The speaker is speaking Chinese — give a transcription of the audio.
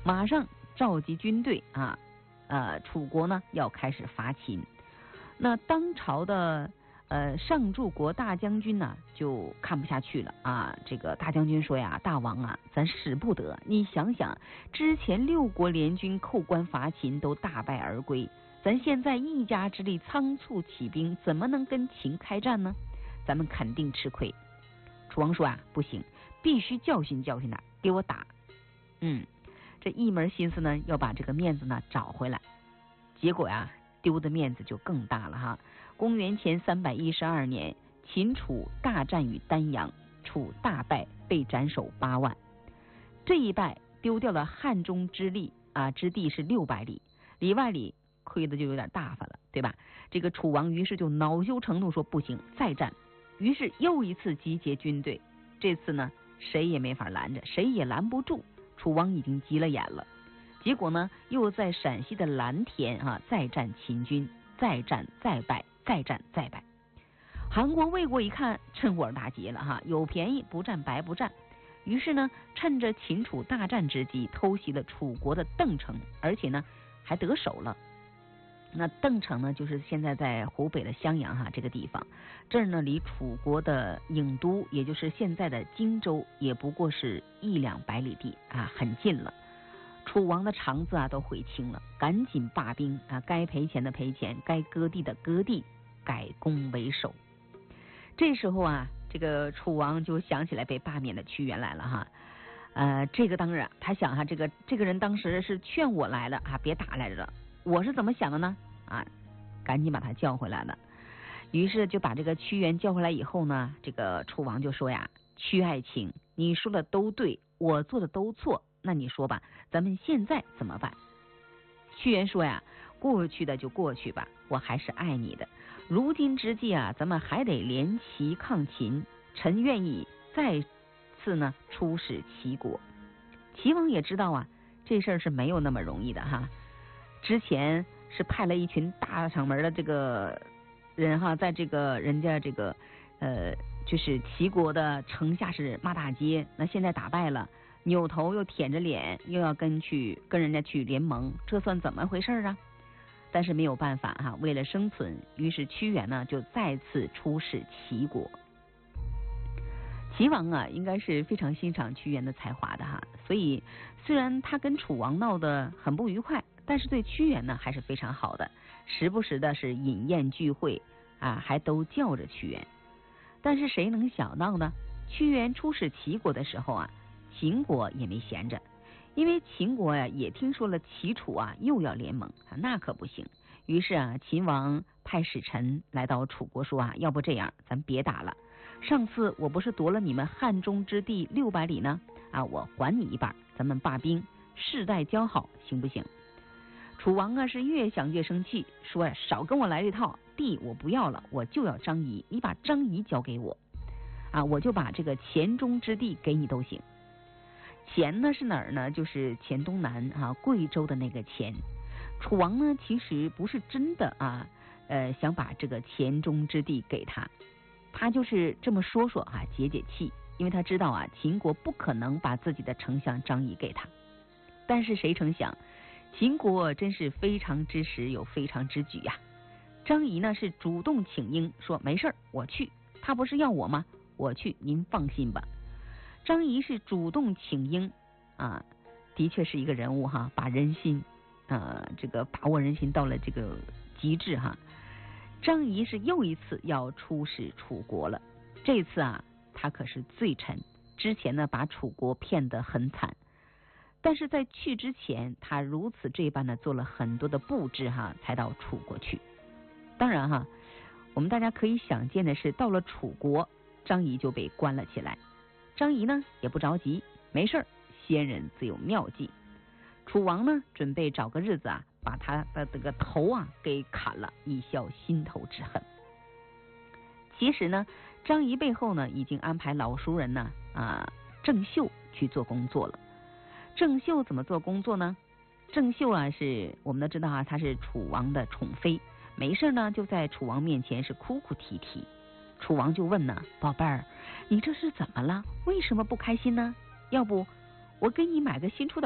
马上召集军队啊，楚国呢要开始伐秦。那当朝的上柱国大将军呢就看不下去了啊，这个大将军说呀，大王啊，咱使不得，你想想，之前6国联军扣关伐秦都大败而归，咱现在一家之力仓促起兵，怎么能跟秦开战呢？咱们肯定吃亏。楚王说啊，不行，必须教训教训他，给我打。这一门心思呢要把这个面子呢找回来，结果呀丢的面子就更大了哈。公元前312年，秦楚大战于丹阳，楚大败，被斩首8万。这一败丢掉了汉中之地是600里，里外里亏的就有点大发了，对吧？这个楚王于是就恼羞成怒，说不行，再战。于是又一次集结军队，这次呢谁也没法拦着，谁也拦不住。楚王已经急了眼了，结果呢又在陕西的蓝田再战秦军，再战再败，再战再败。韩国魏国一看趁火大劫了有便宜不占白不占，于是呢趁着秦楚大战之机偷袭了楚国的邓城，而且呢还得手了。那邓城呢就是现在在湖北的襄阳这个地方，这儿呢离楚国的郢都也就是现在的荆州也不过是100-200里地很近了。楚王的肠子都悔青了，赶紧罢兵该赔钱的赔钱，该割地的割地，改攻为守。这时候这个楚王就想起来被罢免的屈原来了这个当然他想这个人当时是劝我来了别打来了，我是怎么想的呢赶紧把他叫回来了。于是就把这个屈原叫回来以后呢，这个楚王就说呀，屈爱卿，你说的都对，我做的都错，那你说吧，咱们现在怎么办？屈原说呀，过去的就过去吧，我还是爱你的。如今之计咱们还得联齐抗秦，臣愿意再次呢出使齐国。齐王也知道这事儿是没有那么容易的之前是派了一群大嗓门的这个人在这个人家这个就是齐国的城下是骂大街，那现在打败了，扭头又舔着脸又要跟人家去联盟，这算怎么回事啊？但是没有办法为了生存，于是屈原呢就再次出使齐国。齐王应该是非常欣赏屈原的才华的所以虽然他跟楚王闹得很不愉快，但是对屈原呢还是非常好的，时不时的是饮宴聚会还都叫着屈原。但是谁能想到呢，屈原出使齐国的时候秦国也没闲着，因为秦国也听说了齐楚又要联盟那可不行。于是秦王派使臣来到楚国说要不这样，咱别打了，上次我不是夺了你们汉中之地600里呢我还你一半，咱们罢兵，世代交好，行不行？楚王是越想越生气，说少跟我来这套，地我不要了，我就要张仪，你把张仪交给我我就把这个黔中之地给你都行。黔呢是哪儿呢？就是黔东南贵州的那个黔。楚王呢其实不是真的想把这个黔中之地给他，他就是这么说解解气，因为他知道秦国不可能把自己的丞相张仪给他。但是谁成想，秦国真是非常之时有非常之举张仪呢是主动请缨，说没事我去，他不是要我吗？我去，您放心吧。张仪是主动请缨的确是一个人物把人心这个把握人心到了这个极致张仪是又一次要出使楚国了，这次他可是罪臣，之前呢把楚国骗得很惨，但是在去之前他如此这般的做了很多的布置才到楚国去。当然我们大家可以想见的是，到了楚国，张仪就被关了起来。张仪呢也不着急，没事，先人自有妙计。楚王呢准备找个日子把他的这个头给砍了，以消心头之恨。其实呢，张仪背后呢已经安排老熟人呢郑袖去做工作了。郑袖怎么做工作呢？郑袖是我们都知道他是楚王的宠妃，没事呢就在楚王面前是哭哭啼啼。楚王就问呢，宝贝儿，你这是怎么了？为什么不开心呢？要不我给你买个新出的